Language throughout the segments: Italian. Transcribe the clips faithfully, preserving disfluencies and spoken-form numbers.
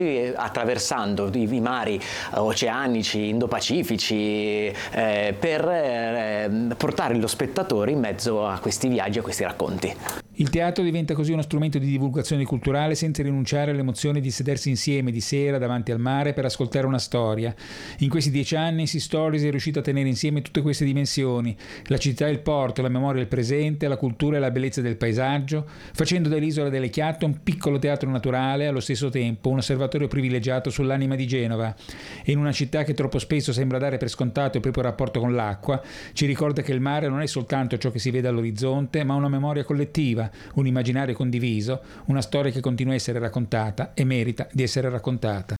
attraversando i mari oceanici, indo-pacifici, eh, per eh, portare lo spettatore in mezzo a questi viaggi, a questi racconti. Il teatro diventa così uno strumento di divulgazione culturale senza rinunciare all'emozione di sedersi insieme di sera davanti al mare per ascoltare una storia. In questi dieci anni Sea Stories è riuscito a tenere insieme tutte queste dimensioni: la città e il porto, la memoria e il presente, la cultura e la bellezza del paesaggio, facendo dell'isola delle Chiatte un piccolo teatro naturale e allo stesso tempo un osservatorio privilegiato sull'anima di Genova. E in una città che troppo spesso sembra dare per scontato il proprio rapporto con l'acqua, ci ricorda che il mare non è soltanto ciò che si vede all'orizzonte, ma una memoria collettiva, un immaginario condiviso, una storia che continua a essere raccontata e merita di essere raccontata.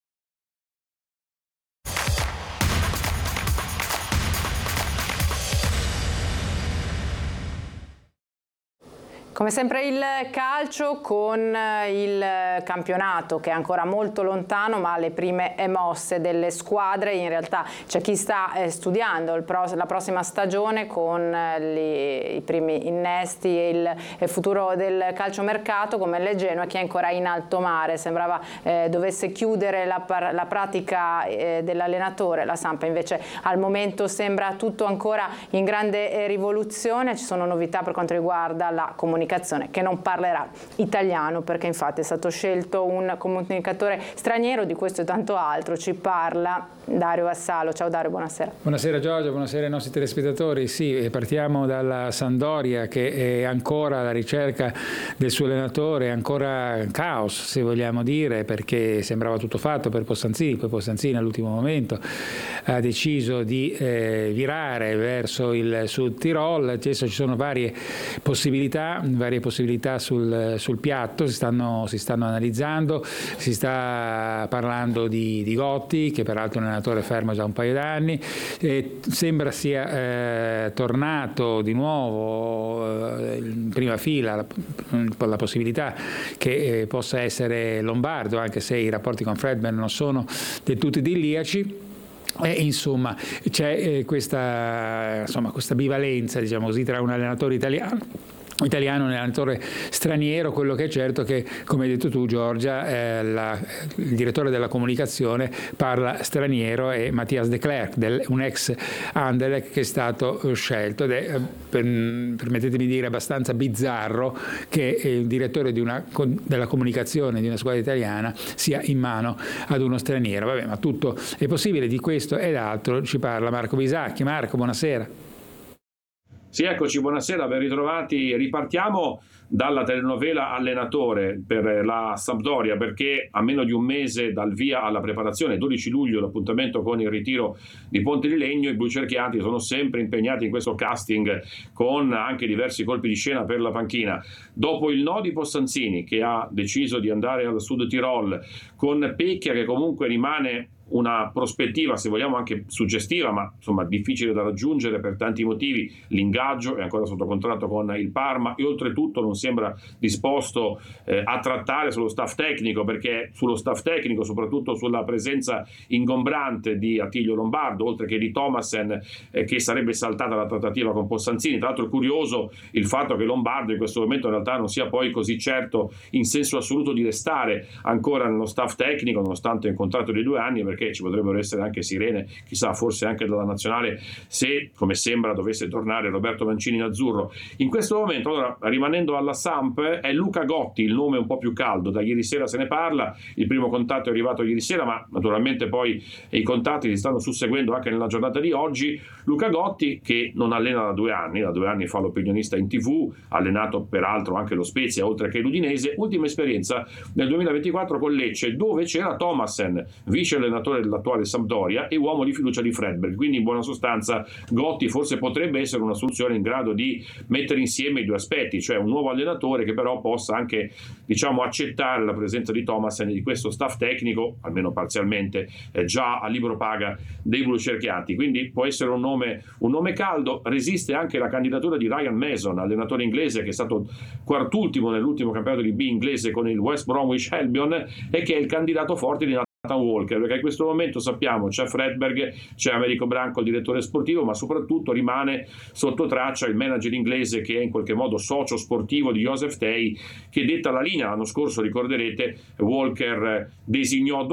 Come sempre il calcio, con il campionato che è ancora molto lontano, ma le prime mosse delle squadre. In realtà c'è chi sta studiando il pro, la prossima stagione con gli, i primi innesti e il, il futuro del calciomercato, come il Genoa, che è ancora in alto mare. Sembrava eh, dovesse chiudere la, la pratica eh, dell'allenatore. La Samp invece al momento sembra tutto ancora in grande eh, rivoluzione. Ci sono novità per quanto riguarda la comunicazione, che non parlerà italiano, perché infatti è stato scelto un comunicatore straniero. Di questo e tanto altro ci parla Dario Vassalo. Ciao Dario, buonasera. Buonasera Giorgio, buonasera ai nostri telespettatori. Sì, partiamo dalla Sampdoria, che è ancora alla ricerca del suo allenatore, è ancora caos se vogliamo dire, perché sembrava tutto fatto per Possanzini. Poi Possanzini all'ultimo momento ha deciso di eh, virare verso il Sud Tirol. Adesso ci sono varie possibilità varie possibilità sul, sul piatto, si stanno, si stanno analizzando, si sta parlando di, di Gotti, che peraltro è un allenatore fermo già un paio d'anni, e sembra sia eh, tornato di nuovo eh, in prima fila la, la possibilità che eh, possa essere Lombardo, anche se i rapporti con Fredman non sono del tutto idilliaci. E insomma c'è eh, questa, insomma, questa bivalenza, diciamo così, tra un allenatore italiano italiano e un allenatore straniero. Quello che è certo che, come hai detto tu Giorgia, eh, la, il direttore della comunicazione parla straniero, è Mathias de Klerk, del, un ex Anderlecht che è stato scelto, ed è, per, permettetemi di dire, abbastanza bizzarro che il direttore di una, della comunicazione di una squadra italiana sia in mano ad uno straniero. Vabbè, ma tutto è possibile. Di questo ed altro ci parla Marco Bisacchi. Marco, buonasera. Sì, eccoci, buonasera, ben ritrovati. Ripartiamo dalla telenovela Allenatore per la Sampdoria, perché a meno di un mese dal via alla preparazione, dodici luglio, l'appuntamento con il ritiro di Ponte di Legno, i blucerchiati sono sempre impegnati in questo casting, con anche diversi colpi di scena per la panchina. Dopo il no di Possanzini, che ha deciso di andare al Sud Tirol, con Pecchia che comunque rimane una prospettiva, se vogliamo, anche suggestiva, ma insomma difficile da raggiungere per tanti motivi. L'ingaggio è ancora sotto contratto con il Parma e oltretutto non sembra disposto eh, a trattare sullo staff tecnico, perché sullo staff tecnico, soprattutto sulla presenza ingombrante di Attilio Lombardo, oltre che di Thomasen, eh, che sarebbe saltata la trattativa con Possanzini. Tra l'altro è curioso il fatto che Lombardo in questo momento in realtà non sia poi così certo in senso assoluto di restare ancora nello staff tecnico, nonostante un contratto di due anni, perché ci potrebbero essere anche sirene, chissà, forse anche dalla nazionale, se, come sembra, dovesse tornare Roberto Mancini in azzurro. In questo momento, allora, rimanendo alla Samp, è Luca Gotti il nome un po' più caldo. Da ieri sera se ne parla, il primo contatto è arrivato ieri sera, ma naturalmente poi i contatti si stanno susseguendo anche nella giornata di oggi. Luca Gotti, che non allena da due anni, da due anni fa l'opinionista in tivù, ha allenato peraltro anche lo Spezia oltre che l'Udinese. Ultima esperienza nel duemilaventiquattro con Lecce, dove c'era Thomasen, vice allenatore dell'attuale Sampdoria e uomo di fiducia di Fredberg. Quindi in buona sostanza Gotti forse potrebbe essere una soluzione in grado di mettere insieme i due aspetti, cioè un nuovo allenatore che però possa anche, diciamo, accettare la presenza di Thomasen e di questo staff tecnico, almeno parzialmente, eh, già a libro paga dei blucerchiati. Quindi può essere un nome, un nome caldo. Resiste anche la candidatura di Ryan Mason, allenatore inglese che è stato quartultimo nell'ultimo campionato di B inglese con il West Bromwich Albion e che è il candidato forte di Walker, perché in questo momento sappiamo c'è Fredberg, c'è Americo Branco, il direttore sportivo, ma soprattutto rimane sotto traccia il manager inglese, che è in qualche modo socio sportivo di Joseph Tay, che detta la linea. L'anno scorso, ricorderete, Walker designò